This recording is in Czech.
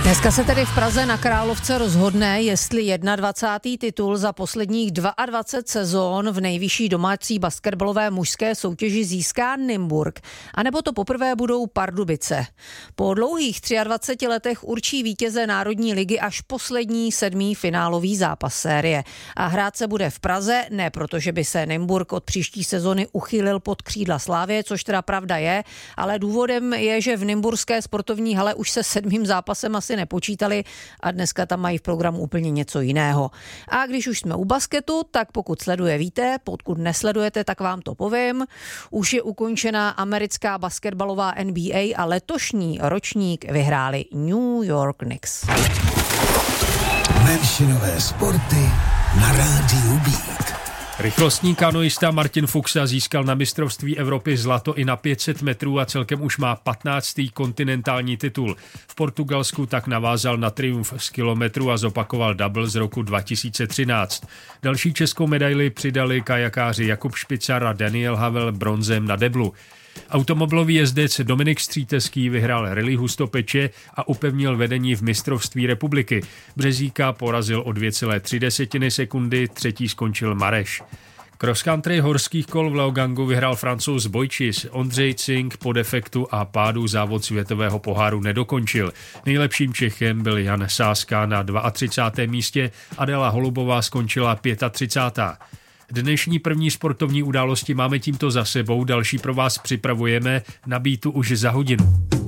Dneska se tedy v Praze na Královce rozhodne, jestli 21. titul za posledních 22 sezón v nejvyšší domácí basketbalové mužské soutěži získá Nymburk, anebo to poprvé budou Pardubice. Po dlouhých 23 letech určí vítěze Národní ligy až poslední 7. finálový zápas série. A hrát se bude v Praze, ne protože by se Nymburk od příští sezony uchýlil pod křídla Slávie, což teda pravda je, ale důvodem je, že v nymburské sportovní hale už se 7. zápasem asi nepočítali a dneska tam mají v programu úplně něco jiného. A když už jsme u basketu, tak pokud víte, pokud nesledujete, tak vám to povím. Už je ukončená americká basketbalová NBA a letošní ročník vyhráli New York Knicks. Menšinové sporty na rádiu Beat. Rychlostní kanoista Martin Fuchsa získal na mistrovství Evropy zlato i na 500 metrů a celkem už má 15. kontinentální titul. V Portugalsku tak navázal na triumf z kilometru a zopakoval double z roku 2013. Další českou medaili přidali kajakáři Jakub Špicar a Daniel Havel bronzem na deblu. Automobilový jezdec Dominik Stříteský vyhrál Rally Hustopeče a upevnil vedení v mistrovství republiky. Březíka porazil o 2,3 sekundy, třetí skončil Mareš. Cross country horských kol v Leogangu vyhrál Francouz Bojčis. Ondřej Cink po defektu a pádu závod světového poháru nedokončil. Nejlepším Čechem byl Jan Sáska na 32. místě, Adela Holubová skončila 35. Dnešní první sportovní události máme tímto za sebou, další pro vás připravujeme na Beatu už za hodinu.